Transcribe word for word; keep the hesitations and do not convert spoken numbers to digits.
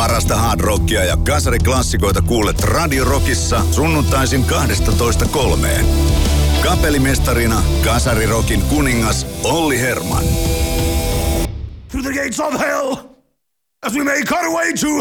Parasta hard rockia ja kasariklassikoita kuulet Radio Rockissa sunnuntaisin kahdestatoista kolmeen. Kapellimestarina kasarirokin kuningas Olli Herman. Through the gates of hell, as we make our way to